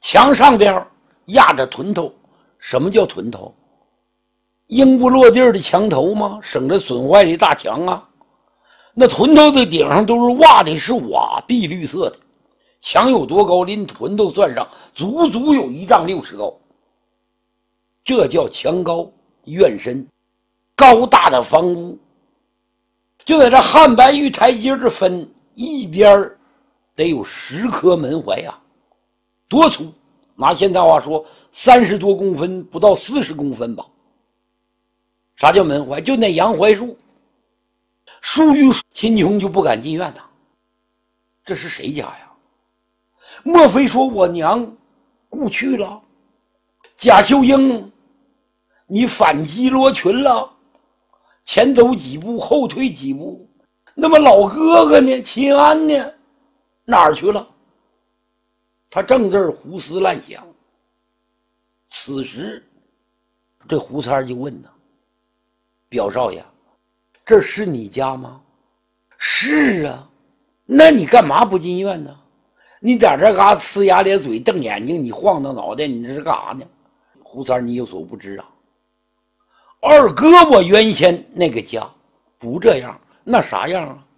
墙上边压着屯头。什么叫屯头？硬不落地的墙头吗？省着损坏的大墙啊。那屯头的顶上都是挖的是瓦，碧绿色的。墙有多高？连屯头算上，足足有1丈6尺高。这叫墙高院深，高大的房屋。就在这汉白玉台阶这分一边得有10颗门槐啊，多粗？拿现在话说，30多公分，不到40公分吧。啥叫门槐？就那杨槐树，树欲秦琼就不敢进院呐。这是谁家呀？莫非说我娘故去了？贾秀英，你反击罗裙了？前走几步，后退几步。那么老哥哥呢？秦安呢？哪儿去了？他正这儿胡思乱想。此时这胡三就问呢：表少爷，这是你家吗？是啊。那你干嘛不进院呢？你在这嘎呲牙咧嘴瞪眼睛，你晃荡脑袋，你这是干啥呢？胡三你有所不知啊，二哥我原先那个家不这样，那啥样啊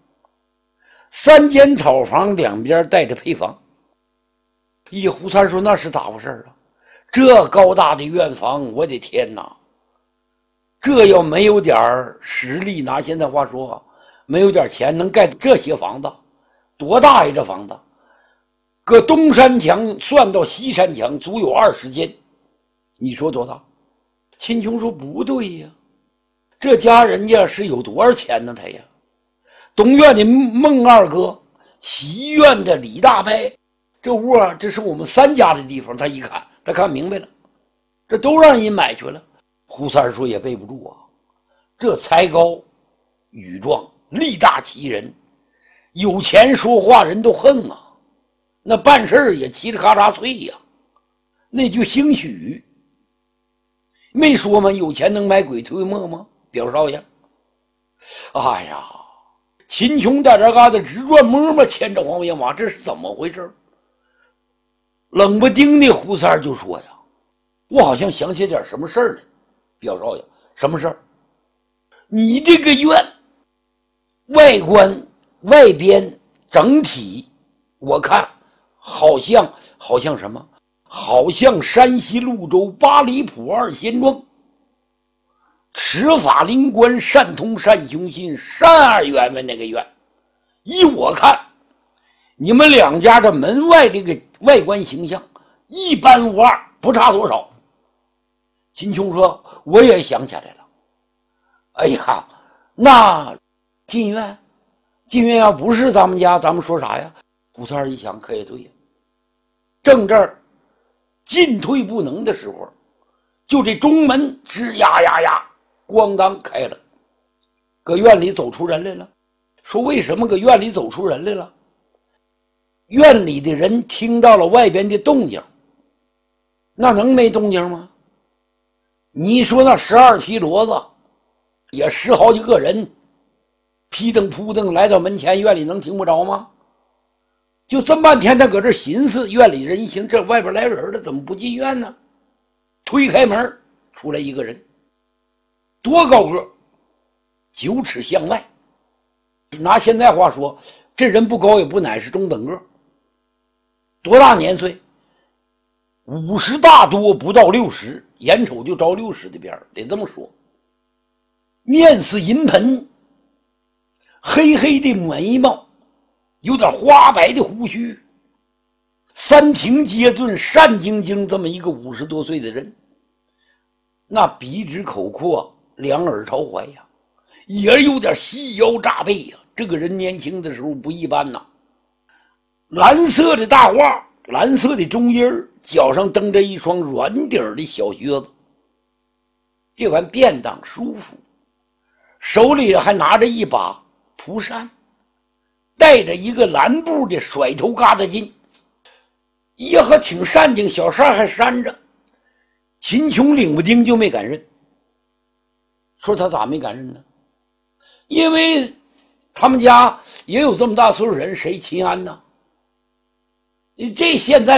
？3间草房，两边带着配房。胡三说那是咋回事啊？这高大的院房，我的天哪！这要没有点实力，拿现在话说，没有点钱能盖这些房子，多大呀这房子？搁东山墙算到西山墙，足有20间，你说多大？秦琼说不对呀，这家人家是有多少钱呢？他呀，东院的孟二哥，西院的李大伯，这屋啊，这是我们3家的地方。他一看，他看明白了，这都让人买去了。胡三说也背不住啊，这才高羽壮，力大欺人，有钱说话人都横啊，那办事也嘁哩咔嚓脆呀，那就兴许。没说吗？有钱能买鬼推磨吗？表少爷，哎呀，秦琼在这嘎达直转摸摸，牵着黄面马，这是怎么回事？冷不丁的胡三就说呀：“我好像想起点什么事儿来。”表少爷，什么事儿？你这个院外观、外边整体，我看好像什么？好像山西潞州八里铺2仙庄，持法灵官，善通善雄心，善二员外那个院。依我看，你们2家这门外这个外观形象一般无二，不差多少。秦琼说：“我也想起来了。哎呀，那进院要不是咱们家，咱们说啥呀？”胡三一想，可也对呀。正这儿进退不能的时候，就这中门吱呀呀呀，咣当开了，搁院里走出人来了。说为什么搁院里走出人来了？院里的人听到了外边的动静，那能没动静吗？你说那12匹骡子，也10好几个人，劈蹬扑蹬来到门前，院里能听不着吗？就这么半天，他搁这寻思，院里人一听这外边来人了，怎么不进院呢？推开门，出来一个人，多高个，9尺向外。拿现在话说，这人不高也不矮，是中等个。多大年岁？50大多，不到60，眼瞅就着60的边儿，得这么说。面似银盆，黑黑的眉毛，有点花白的胡须，3庭接顿，善晶晶，这么一个50多岁的人，那鼻直口阔，两耳朝怀呀，也有点细腰炸背呀。这个人年轻的时候不一般呐。蓝色的大袜，蓝色的中衣，脚上蹬着一双软底的小靴子，这玩便当舒服。手里还拿着一把蒲扇，带着一个蓝布的甩头疙瘩巾，也还挺善净，小扇还扇着。秦琼领不丁就没敢认。说他咋没敢认呢？因为他们家也有这么大岁数人，谁秦安呢？这现在